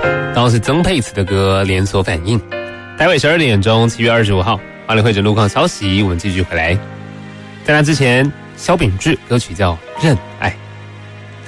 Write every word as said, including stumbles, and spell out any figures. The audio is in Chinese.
刚刚是曾沛慈的歌《连锁反应》。待会十二点钟，七月二十五号，花莲会诊路况消息，我们继续回来。在那之前，萧秉治歌曲叫《认爱》。